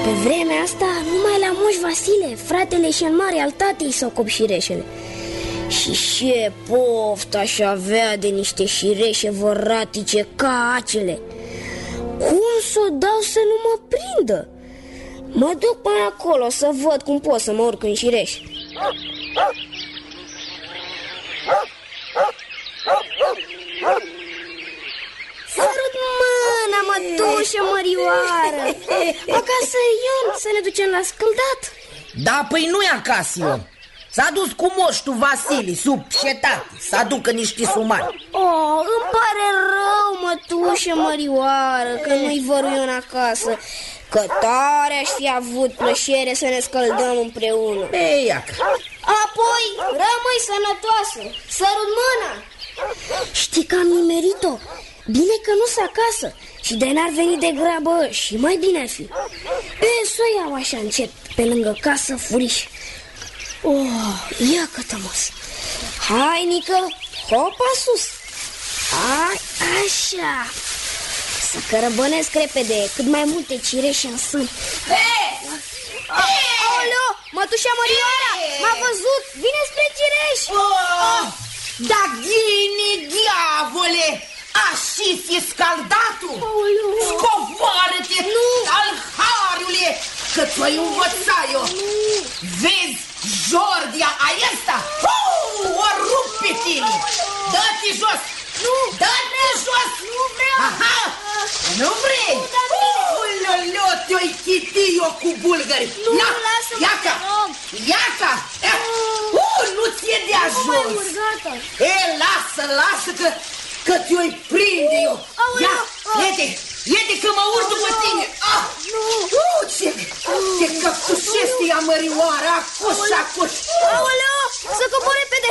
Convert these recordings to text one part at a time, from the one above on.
Pe vremea asta, numai la Moș Vasile, fratele cel mare al tatei, s-au copt șireșele. Și ce poftă aș avea de niște șireșe voratice ca acele. Cum s-o dau să nu mă prindă? Mă duc până acolo să văd cum pot să mă urc în șireș. Sărut mâna, mătușă mărioară. Acasă Ion, să ne ducem la scăldat. Da, păi nu-i acasă Ion. S-a dus cu moștul Vasili sub cetate să aducă niște sumari. Oh, îmi pare rău, mătușă mărioară, că nu-i văru Ion acasă. Că tare aș fi avut plăcere să ne scăldăm împreună. Ei, iacă. Apoi, rămâi sănătoasă. Sărut mâna. Știi că am nimerit-o. Bine că nu-s acasă. Și de n-ar veni de grabă și mai bine ar fi. Să o iau așa încet, pe lângă casă, furiș. Oh, ia cătămos. Hai, Nică, hopa sus. Hai, așa. Să cărăbănesc repede, cât mai multe cireșe în sân. Aoleo, mătușa Mărioara, m-a văzut, vine spre cireș. Da, ghine, diavole, așa fi scaldatul. Scoboară-te, alharule, că ți-o-i învăța eu. Vezi, Jordia aesta, o rup pe tine. Dă-te jos. Dă-te jos. Nu vreau. Aha, nu vrei? Uloleo, te-o-i chiti eu cu bulgări. Nu, lasă-mă, iaca, iaca. Nu ți-e de ajuns. Lasă că te-o-i prinde eu. Ia, iete că mă urc după tine. Ce căptușește ea mărioara, acuș. Aoleo, să cobor repede.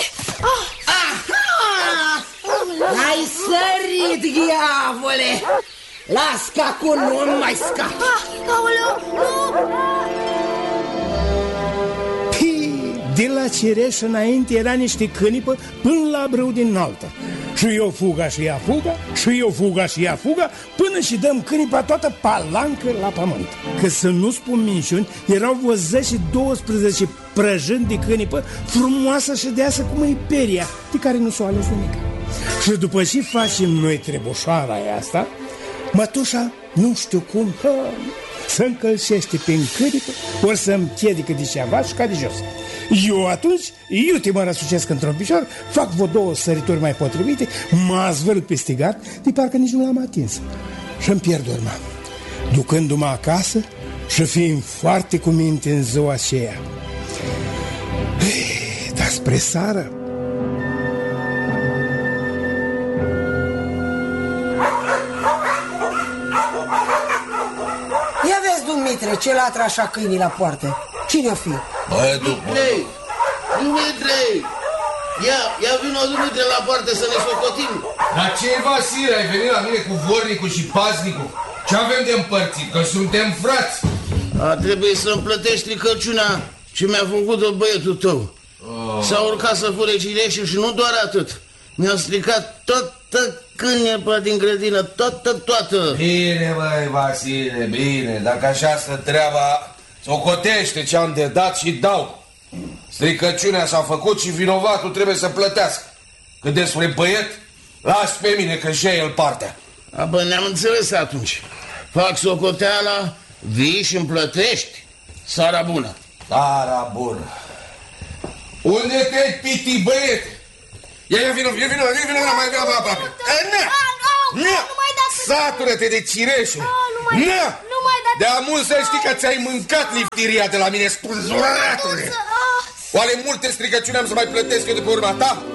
Ai sărit, diavole. Las că acum nu mai scap. Aoleo, nu. De la cireș înainte era niște cânipă până la brâu din altă. Și eu fuga și ea fuga, și eu fuga și ea fuga, până și dăm cânipa toată palancă la pământ. Că să nu spun minciuni, erau vreo 10-12 prăjâni de cânipă, frumoasă și deasă cum e peria, de care nu s-o ales nimic. Și după ce facem noi trebușoara asta, mătușa, nu știu cum, să încălcește pe câripă, ori să împiedică de ceva și ca de jos. Eu atunci, iute mă răsucesc într-un picior, fac vreo 2 sărituri mai potrivite, mă azvârl pe stigat, de parcă nici nu l-am atins. Și-mi pierd urma, ducându-mă acasă și fiind foarte cu minte în ziua aceea. Dar spre seară, ia vezi, Dumitre, ce latră așa câinii la poartă. Cine-o fi? Dumitre! Ia vino, Dumitre, la poartă să ne socotim. Dar ce, Vasile, ai venit la mine cu vornicul și paznicul? Ce avem de împărțit? Că suntem frați. Trebuie să-mi plătești stricăciunea ce mi-a făcut-o băietul tău. S-a urcat să fure cireșul și nu doar atât. Mi-a stricat toată cânepa din grădină, toată. Bine, băi, Vasile, bine. Dacă așa stă treaba, socotește ce-am de dat și dau. Stricăciunea s-a făcut și vinovatul trebuie să plătească. Cât despre băiet, las pe mine că și el partea. Bă, ne-am înțeles atunci. Fac socoteala, vii și îmi plătești. Seara bună. Seara bună. Unde te-ai piti, băiete? Ia vino mai aproape. Satură-te de cireșe. De-a mult să știi că ți-ai mâncat liftiria de la mine, spânzuratule. Oare multe stricăciuni am să mai plătesc eu de pe urma ta?